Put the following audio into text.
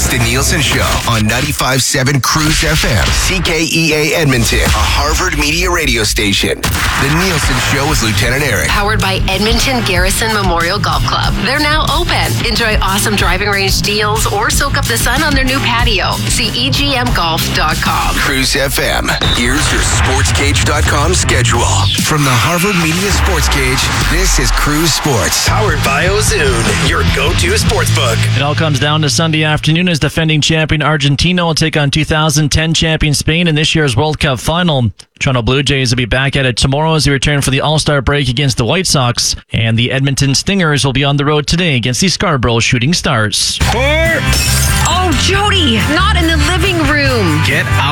It's the Nielsen Show on 95.7 Cruise FM, CKEA Edmonton, a Harvard Media radio station. The Nielsen Show with Lieutenant Eric. Powered by Edmonton Garrison Memorial Golf Club. They're now open. Enjoy awesome driving range deals or soak up the sun on their new patio. See EGMGolf.com. Cruise FM. Here's your SportsCage.com schedule. From the Harvard Media Sports Cage, this is Cruise Sports. Powered by Ozune, your go-to sportsbook. It all comes down to Sunday afternoon as defending champion Argentina will take on 2010 champion Spain in this year's World Cup final. Toronto Blue Jays will be back at it tomorrow as they return for the All-Star break against the White Sox. And the Edmonton Stingers will be on the road today against the Scarborough Shooting Stars. Oh, Jody, not in the living room. Get out.